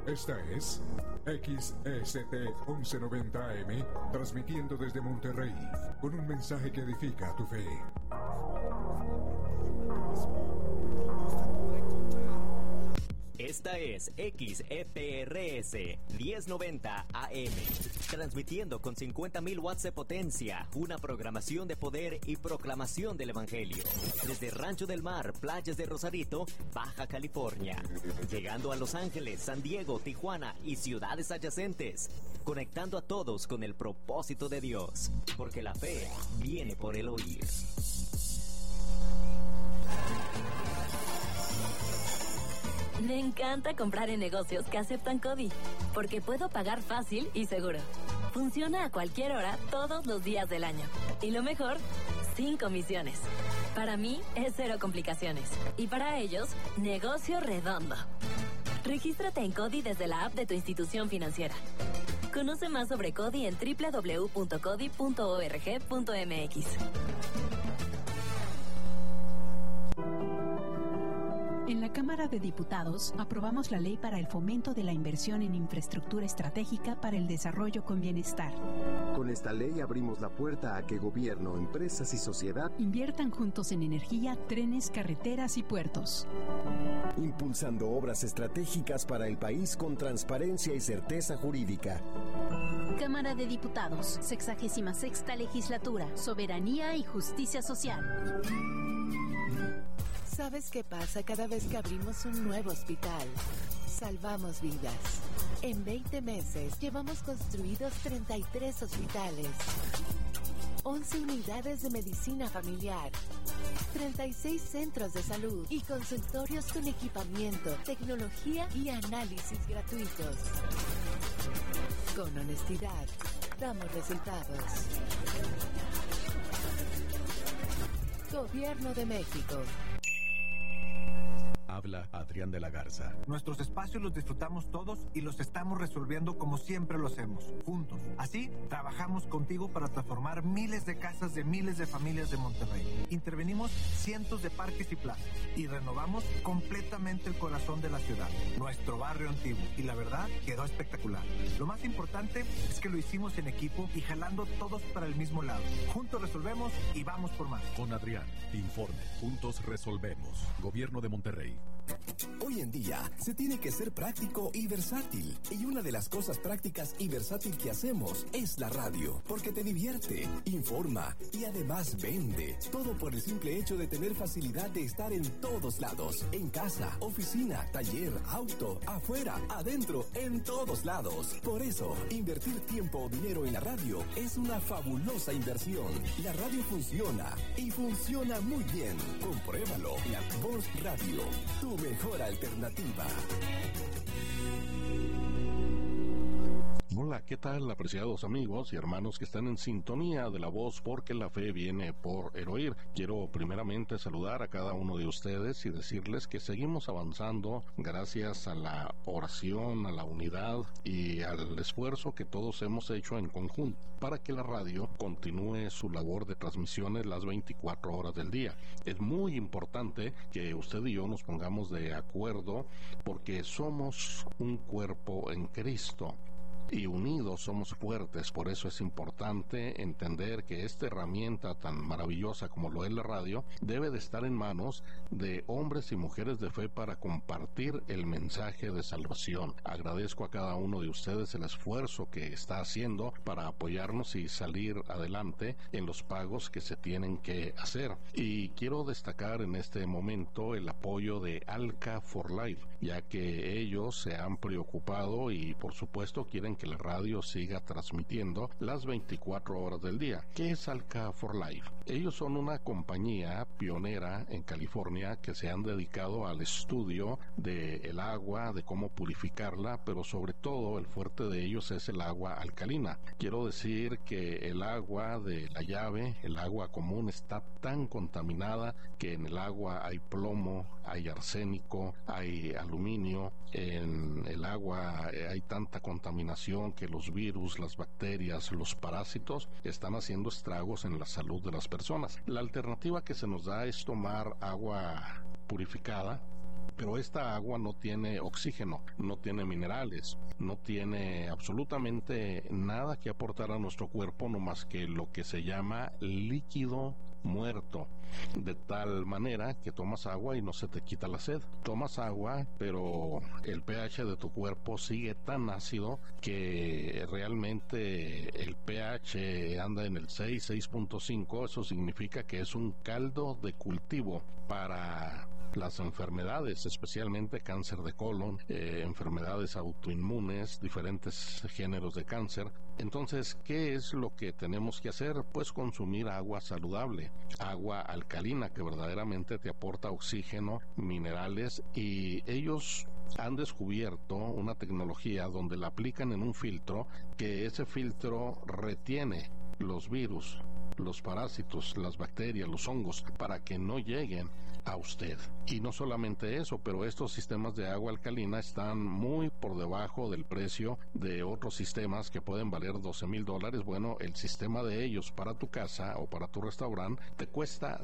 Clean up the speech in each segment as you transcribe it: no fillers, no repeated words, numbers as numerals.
Esta es XEST 1190 AM, transmitiendo desde Monterrey, con un mensaje que edifica tu fe. Esta es XEPRS 1090 AM, transmitiendo con 50.000 watts de potencia, una programación de poder y proclamación del Evangelio. Desde Rancho del Mar, playas de Rosarito, Baja California, llegando a Los Ángeles, San Diego, Tijuana y ciudades adyacentes, conectando a todos con el propósito de Dios, porque la fe viene por el oír. Me encanta comprar en negocios que aceptan CODI, porque puedo pagar fácil y seguro. Funciona a cualquier hora, todos los días del año. Y lo mejor, sin comisiones. Para mí es cero complicaciones. Y para ellos, negocio redondo. Regístrate en CODI desde la app de tu institución financiera. Conoce más sobre CODI en www.codi.org.mx. En la Cámara de Diputados aprobamos la Ley para el Fomento de la Inversión en Infraestructura Estratégica para el Desarrollo con Bienestar. Con esta ley abrimos la puerta a que gobierno, empresas y sociedad inviertan juntos en energía, trenes, carreteras y puertos. Impulsando obras estratégicas para el país con transparencia y certeza jurídica. Cámara de Diputados, 66ª Legislatura, Soberanía y Justicia Social. ¿Sabes qué pasa cada vez que abrimos un nuevo hospital? Salvamos vidas. En 20 meses llevamos construidos 33 hospitales, 11 unidades de medicina familiar, 36 centros de salud y consultorios con equipamiento, tecnología y análisis gratuitos. Con honestidad, damos resultados. Gobierno de México. Habla Adrián de la Garza. Nuestros espacios los disfrutamos todos y los estamos resolviendo como siempre lo hacemos, juntos. Así, trabajamos contigo para transformar miles de casas de miles de familias de Monterrey. Intervenimos cientos de parques y plazas y renovamos completamente el corazón de la ciudad, nuestro barrio antiguo. Y la verdad, quedó espectacular. Lo más importante es que lo hicimos en equipo y jalando todos para el mismo lado. Juntos resolvemos y vamos por más. Con Adrián, informe. Juntos resolvemos. Gobierno de Monterrey. Hoy en día se tiene que ser práctico y versátil. Y una de las cosas prácticas y versátil que hacemos es la radio, porque te divierte, informa y además vende. Todo por el simple hecho de tener facilidad de estar en todos lados. En casa, oficina, taller, auto, afuera, adentro, en todos lados. Por eso, invertir tiempo o dinero en la radio es una fabulosa inversión. La radio funciona y funciona muy bien. Compruébalo. La Voz Radio, tu mejor alternativa. Hola, ¿qué tal, apreciados amigos y hermanos que están en sintonía de la voz porque la fe viene por el oír? Quiero primeramente saludar a cada uno de ustedes y decirles que seguimos avanzando gracias a la oración, a la unidad y al esfuerzo que todos hemos hecho en conjunto para que la radio continúe su labor de transmisiones las 24 horas del día. Es muy importante que usted y yo nos pongamos de acuerdo porque somos un cuerpo en Cristo. Y unidos somos fuertes, por eso es importante entender que esta herramienta tan maravillosa como lo es la radio debe de estar en manos de hombres y mujeres de fe para compartir el mensaje de salvación. Agradezco a cada uno de ustedes el esfuerzo que está haciendo para apoyarnos y salir adelante en los pagos que se tienen que hacer. Y quiero destacar en este momento el apoyo de Alka for Life, ya que ellos se han preocupado y por supuesto quieren que la radio siga transmitiendo las 24 horas del día. ¿Qué es Alka for Life? Ellos son una compañía pionera en California que se han dedicado al estudio del agua, de cómo purificarla, pero sobre todo el fuerte de ellos es el agua alcalina. Quiero decir que el agua de la llave, el agua común, está tan contaminada que en el agua hay plomo, hay arsénico, hay aluminio. En el agua hay tanta contaminación que los virus, las bacterias, los parásitos están haciendo estragos en la salud de las personas. La alternativa que se nos da es tomar agua purificada pero esta agua no tiene oxígeno, no tiene minerales, no tiene absolutamente nada que aportar a nuestro cuerpo, no más que lo que se llama líquido muerto, de tal manera que tomas agua y no se te quita la sed. Tomas agua, pero el pH de tu cuerpo sigue tan ácido que realmente el pH anda en el 6.5. Eso significa que es un caldo de cultivo para las enfermedades, especialmente cáncer de colon, enfermedades autoinmunes, diferentes géneros de cáncer. Entonces, ¿qué es lo que tenemos que hacer? Pues consumir agua saludable, agua alcalina que verdaderamente te aporta oxígeno, minerales, y ellos han descubierto una tecnología donde la aplican en un filtro, que ese filtro retiene los virus, los parásitos, las bacterias, los hongos, para que no lleguen a usted. Y no solamente eso, pero estos sistemas de agua alcalina están muy por debajo del precio de otros sistemas que pueden valer $12,000. Bueno, el sistema de ellos para tu casa o para tu restaurante te cuesta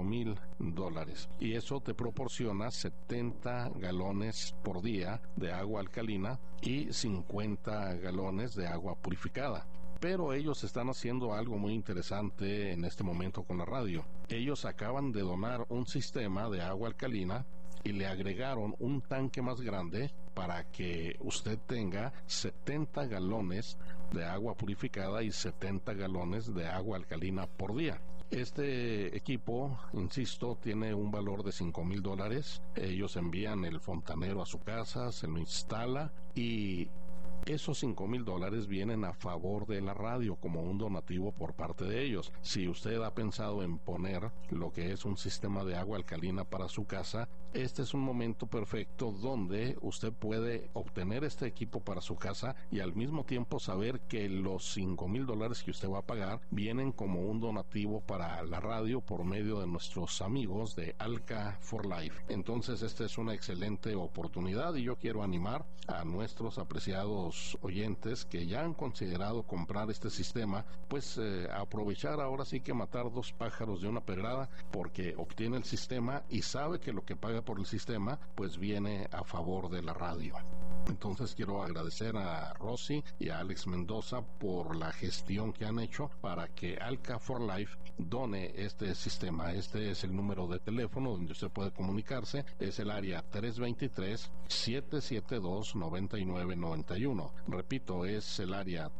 $5,000, y eso te proporciona 70 galones por día de agua alcalina y 50 galones de agua purificada. Pero ellos están haciendo algo muy interesante en este momento con la radio. Ellos acaban de donar un sistema de agua alcalina y le agregaron un tanque más grande para que usted tenga 70 galones de agua purificada y 70 galones de agua alcalina por día. Este equipo, insisto, tiene un valor de $5,000. Ellos envían el fontanero a su casa, se lo instala, y esos $5,000 vienen a favor de la radio como un donativo por parte de ellos. Si usted ha pensado en poner lo que es un sistema de agua alcalina para su casa, este es un momento perfecto donde usted puede obtener este equipo para su casa y al mismo tiempo saber que los $5,000 que usted va a pagar vienen como un donativo para la radio por medio de nuestros amigos de Alka for Life. Entonces esta es una excelente oportunidad y yo quiero animar a nuestros apreciados oyentes que ya han considerado comprar este sistema, pues aprovechar ahora sí que matar dos pájaros de una pedrada, porque obtiene el sistema y sabe que lo que paga por el sistema pues viene a favor de la radio. Entonces quiero agradecer a Rosy y a Alex Mendoza por la gestión que han hecho para que Alka for Life done este sistema. Este es el número de teléfono donde usted puede comunicarse, es el área 323-772-9991. Repito, es el área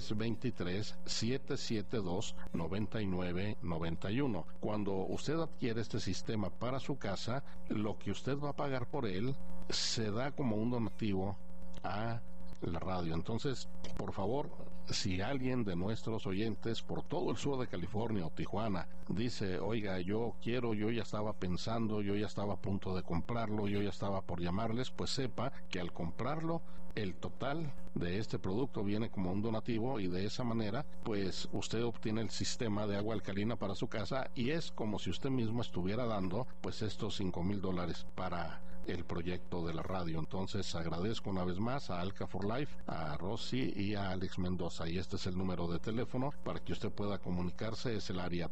323-772-9991. Cuando usted adquiere este sistema para su casa, lo que usted va a pagar por él se da como un donativo a la radio. Entonces, por favor, si alguien de nuestros oyentes por todo el sur de California o Tijuana dice, oiga, yo ya estaba pensando, yo ya estaba a punto de comprarlo, yo ya estaba por llamarles, pues sepa que al comprarlo, el total de este producto viene como un donativo y de esa manera, pues usted obtiene el sistema de agua alcalina para su casa y es como si usted mismo estuviera dando pues estos $5,000 para el proyecto de la radio. Entonces agradezco una vez más a Alka for Life, a Rosy y a Alex Mendoza, y este es el número de teléfono para que usted pueda comunicarse, es el área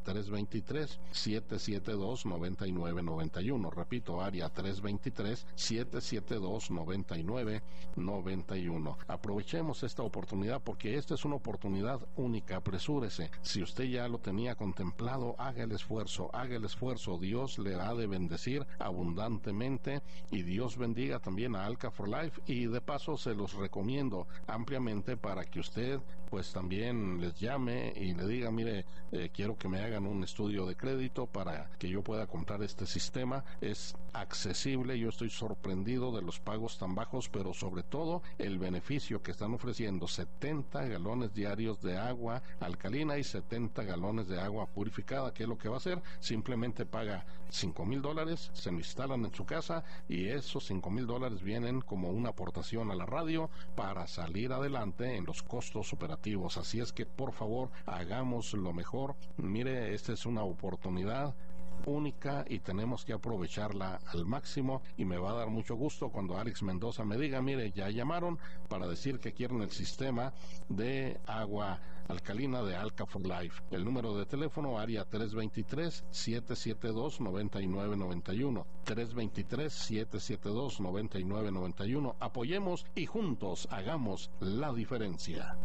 323-772-9991. Repito, área 323-772-9991. Aprovechemos esta oportunidad porque esta es una oportunidad única. Apresúrese. Si usted ya lo tenía contemplado, haga el esfuerzo. Dios le ha de bendecir abundantemente y Dios bendiga también a Alka for Life, y de paso se los recomiendo ampliamente para que usted pues también les llame y le diga, mire, quiero que me hagan un estudio de crédito para que yo pueda comprar este sistema. Es accesible, yo estoy sorprendido de los pagos tan bajos, pero sobre todo el beneficio que están ofreciendo: 70 galones diarios de agua alcalina y 70 galones de agua purificada. ¿Qué es lo que va a hacer? Simplemente paga $5,000, se lo instalan en su casa y esos $5,000 vienen como una aportación a la radio para salir adelante en los costos operativos. Así es que por favor hagamos lo mejor. Mire, esta es una oportunidad única y tenemos que aprovecharla al máximo, y me va a dar mucho gusto cuando Alex Mendoza me diga, mire, ya llamaron para decir que quieren el sistema de agua alcalina de Alka for Life. El número de teléfono, área 323-772-9991. 323-772-9991. Apoyemos y juntos hagamos la diferencia.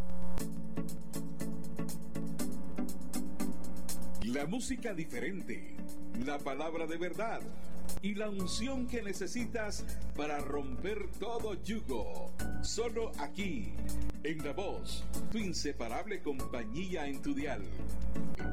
La música diferente, la palabra de verdad y la unción que necesitas para romper todo yugo. Solo aquí, en La Voz, tu inseparable compañía en tu dial.